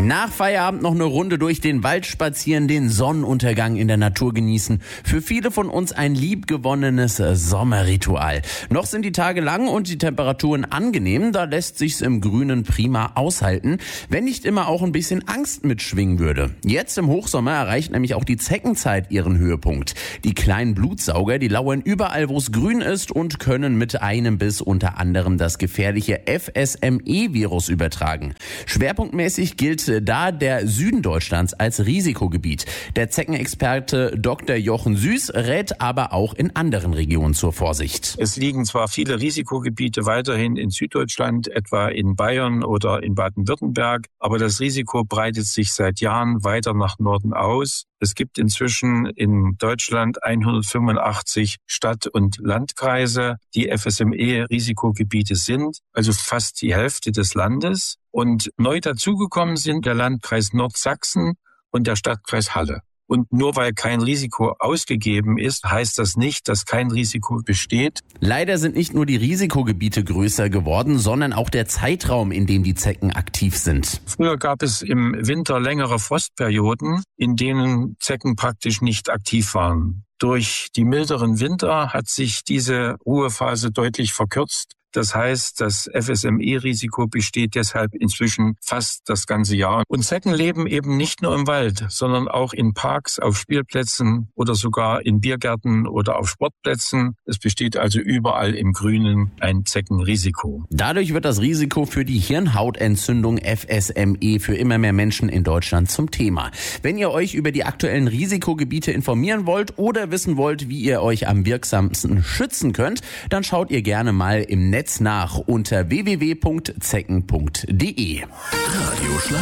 Nach Feierabend noch eine Runde durch den Wald spazieren, den Sonnenuntergang in der Natur genießen. Für viele von uns ein liebgewonnenes Sommerritual. Noch sind die Tage lang und die Temperaturen angenehm, da lässt sich's im Grünen prima aushalten, wenn nicht immer auch ein bisschen Angst mitschwingen würde. Jetzt im Hochsommer erreicht nämlich auch die Zeckenzeit ihren Höhepunkt. Die kleinen Blutsauger, die lauern überall, wo es grün ist und können mit einem Biss unter anderem das gefährliche FSME-Virus übertragen. Schwerpunktmäßig gilt da der Süden Deutschlands als Risikogebiet. Der Zeckenexperte Dr. Jochen Süß rät aber auch in anderen Regionen zur Vorsicht. Es liegen zwar viele Risikogebiete weiterhin in Süddeutschland, etwa in Bayern oder in Baden-Württemberg, aber das Risiko breitet sich seit Jahren weiter nach Norden aus. Es gibt inzwischen in Deutschland 185 Stadt- und Landkreise, die FSME-Risikogebiete sind, also fast die Hälfte des Landes. Und neu dazugekommen sind der Landkreis Nordsachsen und der Stadtkreis Halle. Und nur weil kein Risiko ausgegeben ist, heißt das nicht, dass kein Risiko besteht. Leider sind nicht nur die Risikogebiete größer geworden, sondern auch der Zeitraum, in dem die Zecken aktiv sind. Früher gab es im Winter längere Frostperioden, in denen Zecken praktisch nicht aktiv waren. Durch die milderen Winter hat sich diese Ruhephase deutlich verkürzt. Das heißt, das FSME-Risiko besteht deshalb inzwischen fast das ganze Jahr. Und Zecken leben eben nicht nur im Wald, sondern auch in Parks, auf Spielplätzen oder sogar in Biergärten oder auf Sportplätzen. Es besteht also überall im Grünen ein Zeckenrisiko. Dadurch wird das Risiko für die Hirnhautentzündung FSME für immer mehr Menschen in Deutschland zum Thema. Wenn ihr euch über die aktuellen Risikogebiete informieren wollt oder wissen wollt, wie ihr euch am wirksamsten schützen könnt, dann schaut ihr gerne mal im Netz nach unter www.zecken.de. Radioschlag